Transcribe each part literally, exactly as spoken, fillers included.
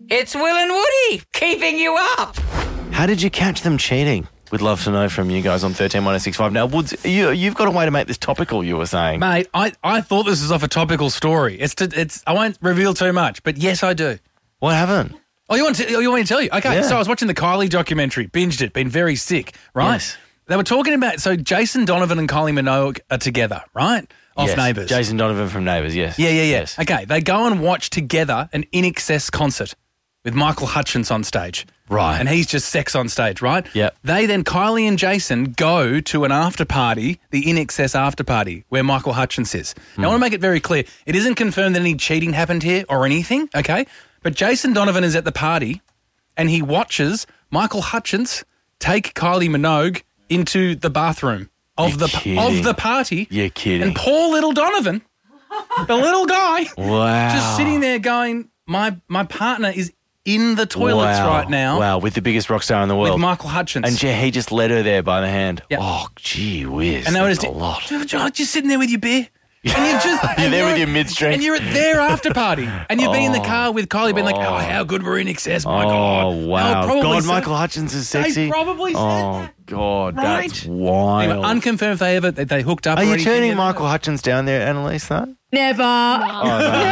It's Will and Woody keeping you up. How did you catch them cheating? We'd love to know from you guys on thirteen one oh six five. Now, Woods, you, you've got a way to make this topical, you were saying. Mate, I, I thought this was off a topical story. It's to, it's I won't reveal too much, but yes, I do. What happened? Oh, you want to, you want me to tell you? Okay, Yeah. so I was watching the Kylie documentary, binged it, been very sick, right? Yes. They were talking about, so Jason Donovan and Kylie Minogue are together, right? Off Yes. Neighbours. Jason Donovan from Neighbours, yes. Yeah, yeah, yeah. Yes. Okay, they go and watch together an I N X S concert with Michael Hutchence on stage. Right. And he's just sex on stage, right? Yep. They then, Kylie and Jason, go to an after party, the I N X S after party, where Michael Hutchence is. Now, I want to make it very clear. It isn't confirmed that any cheating happened here or anything, okay? But Jason Donovan is at the party and he watches Michael Hutchence take Kylie Minogue into the bathroom of You're the kidding. of the party. You're kidding. And poor little Donovan, the little guy, Wow. just sitting there going, my my partner is in the toilets Wow. right now Wow, with the biggest rock star in the world. with Michael Hutchence. And yeah, he just led her there by the hand. Yep. Oh, gee whiz. And they were That's just a lot. Just, just sitting there with your beer. And you're just You're and there with at- your mid-strength. And you're at their after party. And you've been in the Oh. car with Kylie being like, Oh. oh, how good we're in excess, my Oh, God. wow. They'll probably God, say- Michael Hutchence is They sexy. probably said Oh, that. God, Right. that's wild. Anyway, unconfirmed if they ever they, they hooked up Are or you anything. turning yet. Michael Hutchence down there, Annalise, though? Never. Oh,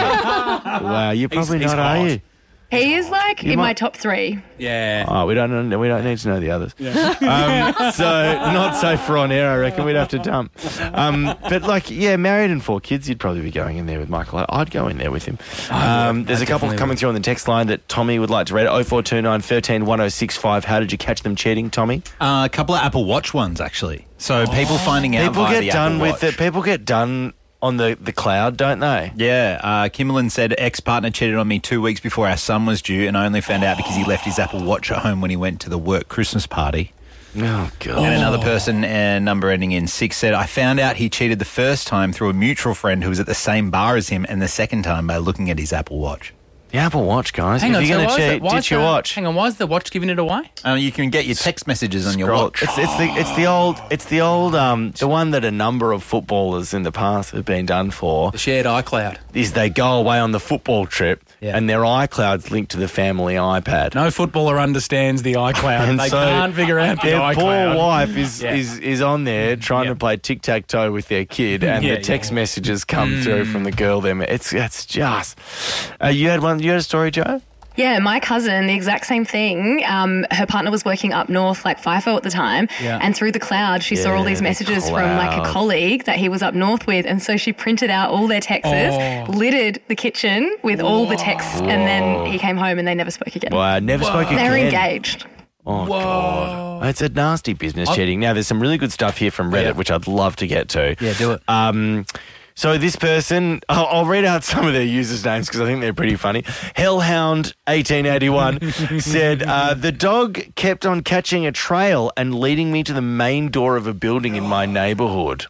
no. Wow, you're probably he's not, are hot. you? He is like You in my might- top three. Yeah. Oh, we don't know, we don't need to know the others. Um, so not safe for on air, I reckon. We'd have to dump. Um, but like, yeah, married and four kids, you'd probably be going in there with Michael. I'd go in there with him. Um, there's I a couple definitely coming would. through on the text line that Tommy would like to read. oh four two nine, one three, one oh six five. How did you catch them cheating, Tommy? Uh, a couple of Apple Watch ones, actually. So people finding out People via get the done Apple with Watch. it. People get done on the, the cloud, don't they? Yeah, uh, Kimberlin said ex-partner cheated on me two weeks before our son was due, and I only found out because he left his Apple Watch at home when he went to the work Christmas party. Oh, God. And another person, uh, number ending in six, said, I found out he cheated the first time through a mutual friend who was at the same bar as him, and the second time by looking at his Apple Watch. The Apple Watch, guys. Hang if on, you're so going why to is cheat, that- why did is you the- watch? Hang on, why is the watch giving it away? Uh, you can get your text messages on your Scroll- watch. It's, it's the it's the old it's the old um the one that a number of footballers in the past have been done for The shared iCloud. is they go away on the football trip Yeah. and their iCloud's linked to the family iPad. No footballer understands the iCloud. And they so can't figure out the their iCloud. poor wife is, Yeah. is is on there trying Yeah. to play tic tac toe with their kid, and Yeah, the text yeah. messages come through from the girl. There, it's it's just. Uh, you had one. You had a story, Joe. Yeah, my cousin, the exact same thing. Um, her partner was working up north, like FIFO at the time, Yeah. and through the cloud, she saw all Yeah, these the messages from like cloud. a colleague that he was up north with, and so she printed out all their texts, Oh. littered the kitchen with all the texts, and then he came home and they never spoke again. Well, I never spoke again. They were engaged. Oh, God. It's a nasty business cheating. Now, there's some really good stuff here from Reddit, Yeah. which I'd love to get to. Yeah, do it. Um, so this person, I'll, I'll read out some of their users' names because I think they're pretty funny. Hellhound eighteen eighty-one said, uh, the dog kept on catching a trail and leading me to the main door of a building in my neighbourhood.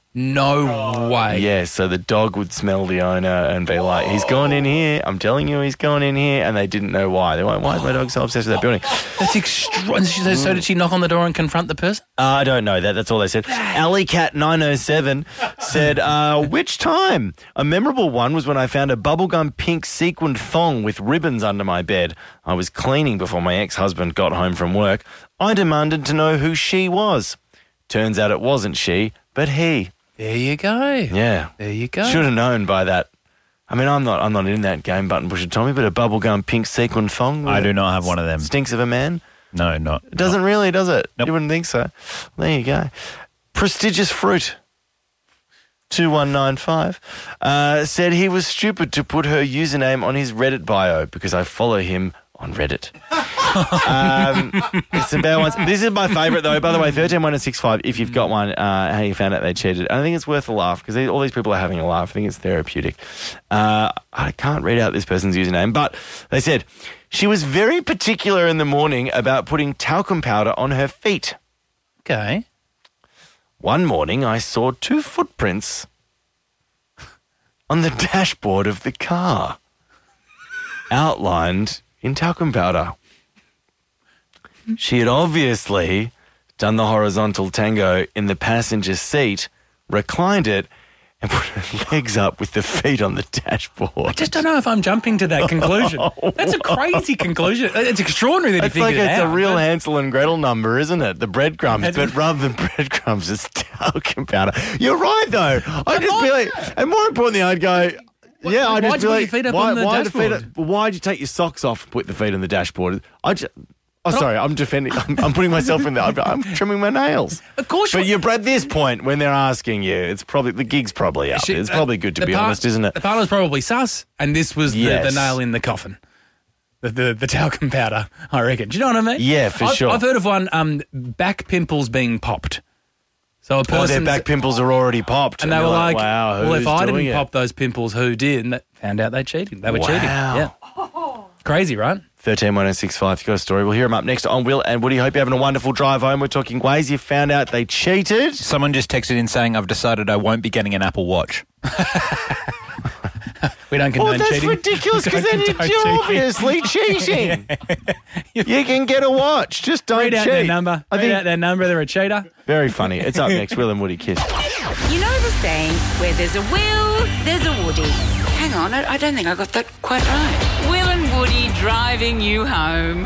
No way. Yeah, so the dog would smell the owner and be like, he's gone in here. I'm telling you, he's gone in here. And they didn't know why. They went, why is my dog so obsessed with that building? That's extra. So, so did she knock on the door and confront the person? Uh, I don't know that. That's all they said. Alleycat nine oh seven said, uh, which time? A memorable one was when I found a bubblegum pink sequined thong with ribbons under my bed. I was cleaning before my ex-husband got home from work. I demanded to know who she was. Turns out it wasn't she, but he. There you go. Yeah. There you go. Should have known by that. I mean, I'm not I'm not in that game, Button Pusher Tommy, but a bubblegum pink sequin thong. with I do it not have one of them. Stinks of a man. No, not. It doesn't really, does it? Nope. You wouldn't think so. There you go. Prestigious Fruit, two one nine five, uh, said he was stupid to put her username on his Reddit bio because I follow him on Reddit. um, it's some bad ones. This is my favourite, though. By the way, thirteen one oh six five, if you've got one, uh, how you found out they cheated. I think it's worth a laugh because all these people are having a laugh. I think it's therapeutic. Uh, I can't read out this person's username, but they said, she was very particular in the morning about putting talcum powder on her feet. Okay. One morning, I saw two footprints on the dashboard of the car, outlined in talcum powder. She had obviously done the horizontal tango in the passenger seat, reclined it, and put her legs up with the feet on the dashboard. I just don't know if I'm jumping to that conclusion. That's a crazy conclusion. It's extraordinary that he It's like figured it's it a out. real but- Hansel and Gretel number, isn't it? The breadcrumbs, That's- but rather than breadcrumbs, it's talcum powder. You're right, though. I'd just be like, and more importantly, I'd go, yeah, I'd why'd just you be put like, your feet up why, on the why the feet dashboard? up- well, why'd you take your socks off and put the feet on the dashboard? I just, oh, sorry, I'm defending, I'm, I'm putting myself in there. I'm, I'm trimming my nails. Of course But you you're at this point when they're asking you, it's probably, the gig's probably up. She- It's uh, probably good to the be part- honest, isn't it? The partner's probably sus, and this was the, Yes. the nail in the coffin. The, the the talcum powder, I reckon. Do you know what I mean? Yeah, for I've, sure. I've heard of one, um, back pimples being popped. So a person Oh, their back pimples are already popped. and they were you're like, wow, well, who's if I doing didn't it? pop those pimples, who did? And that found out they cheated. They were cheating. Wow. Yeah. Crazy, right? thirteen one oh six five, you've got a story. We'll hear them up next on Will and Woody. Hope you're having a wonderful drive home. We're talking ways you found out they cheated. Someone just texted in saying, I've decided I won't be getting an Apple Watch. We don't condone Oh, that's cheating. ridiculous because We then don't condone you're cheating. obviously cheating. You can get a watch. Just don't Read out cheat. their number. I Read think out their number. They're a cheater. very funny. It's up next. Will and Woody Kiss. You know the saying, where there's a Will, there's a Woody. Hang on, I, I don't think I got that quite right. Will and Woody driving you home.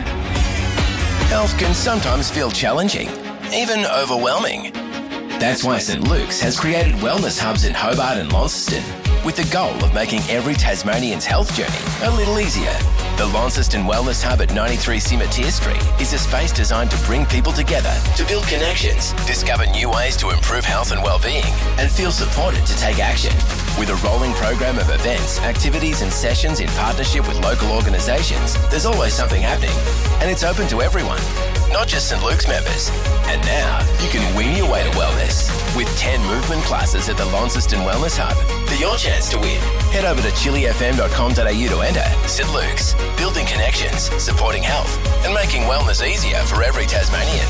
Health can sometimes feel challenging, even overwhelming. That's why St Luke's has created wellness hubs in Hobart and Launceston, with the goal of making every Tasmanian's health journey a little easier. The Launceston Wellness Hub at ninety-three Cimetiere Street is a space designed to bring people together, to build connections, discover new ways to improve health and well-being, and feel supported to take action. With a rolling program of events, activities and sessions in partnership with local organisations, there's always something happening. And it's open to everyone, not just St Luke's members. And now, you can win your way to wellness with ten movement classes at the Launceston Wellness Hub. For your chance to win, head over to chili f m dot com dot a u to enter. St Luke's, building connections, supporting health, and making wellness easier for every Tasmanian.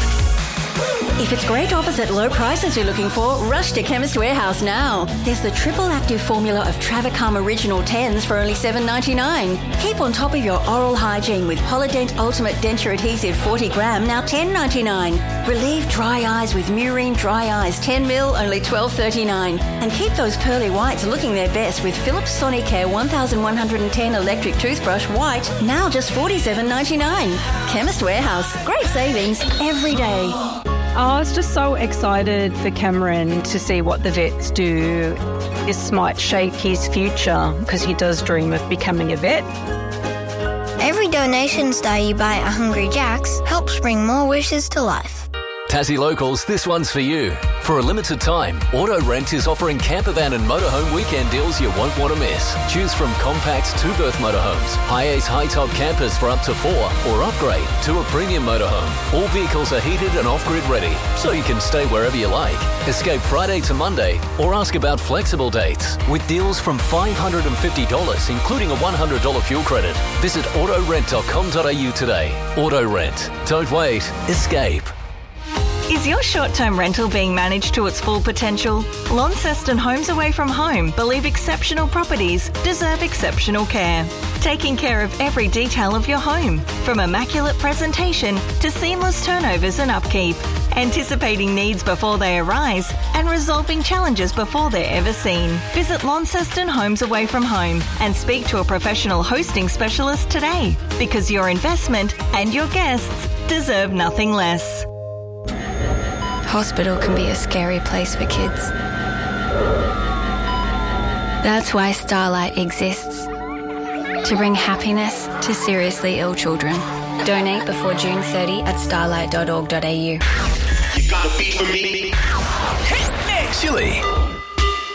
If it's great offers at low prices you're looking for, rush to Chemist Warehouse now. There's the triple active formula of Travacom Original tens for only seven dollars ninety-nine. Keep on top of your oral hygiene with Polydent Ultimate Denture Adhesive forty gram, now ten dollars ninety-nine. Relieve dry eyes with Murine Dry Eyes ten mil, only twelve dollars thirty-nine. And keep those pearly whites looking their best with Philips Sonicare eleven ten electric toothbrush white, now just forty-seven dollars ninety-nine. Chemist Warehouse, great savings every day. I was just so excited for Cameron to see what the vets do. This might shape his future because he does dream of becoming a vet. Every donation star you buy at Hungry Jack's helps bring more wishes to life. Tassie Locals, this one's for you. For a limited time, Auto Rent is offering campervan and motorhome weekend deals you won't want to miss. Choose from compact two-berth motorhomes, high-ace high-top campers for up to four, or upgrade to a premium motorhome. All vehicles are heated and off-grid ready, so you can stay wherever you like. Escape Friday to Monday, or ask about flexible dates. With deals from five hundred fifty dollars, including a one hundred dollars fuel credit. Visit auto rent dot com dot a u today. Auto Rent. Don't wait. Escape. Is your short-term rental being managed to its full potential? Launceston Homes Away from Home believe exceptional properties deserve exceptional care. Taking care of every detail of your home, from immaculate presentation to seamless turnovers and upkeep. Anticipating needs before they arise and resolving challenges before they're ever seen. Visit Launceston Homes Away from Home and speak to a professional hosting specialist today, because your investment and your guests deserve nothing less. Hospital can be a scary place for kids. That's why Starlight exists. To bring happiness to seriously ill children. Donate before June thirtieth at starlight dot org dot a u. You got a beat for me? Chili.